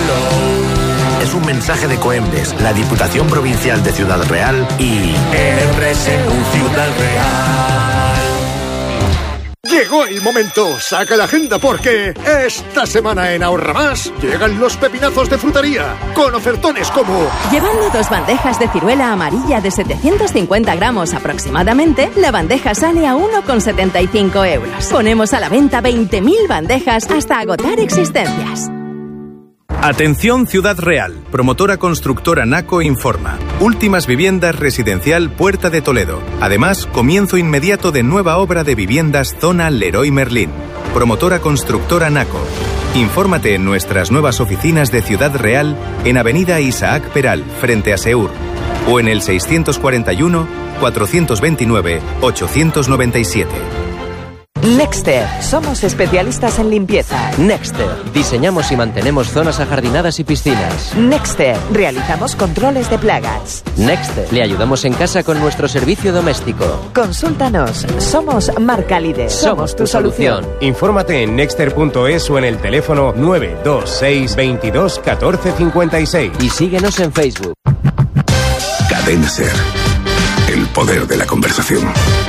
hello. Es un mensaje de Coembes, la Diputación Provincial de Ciudad Real y RSU Ciudad Real. Llegó el momento, saca la agenda porque esta semana en Ahorra Más llegan los pepinazos de frutería con ofertones como... Llevando 2 bandejas de ciruela amarilla de 750 gramos aproximadamente, la bandeja sale a 1,75 euros. Ponemos a la venta 20.000 bandejas hasta agotar existencias. Atención Ciudad Real, promotora constructora Naco informa. Últimas viviendas residencial Puerta de Toledo. Además, comienzo inmediato de nueva obra de viviendas zona Leroy Merlin. Promotora constructora Naco. Infórmate en nuestras nuevas oficinas de Ciudad Real en Avenida Isaac Peral, frente a Seur. O en el 641 429 897. Nexter, somos especialistas en limpieza. Nexter, diseñamos y mantenemos zonas ajardinadas y piscinas. Nexter, realizamos controles de plagas. Nexter, le ayudamos en casa con nuestro servicio doméstico. Consúltanos, somos marca líder. Somos tu solución. Infórmate en nexter.es o en el teléfono 926 22 14 56. Y síguenos en Facebook. Cadena Ser, el poder de la conversación.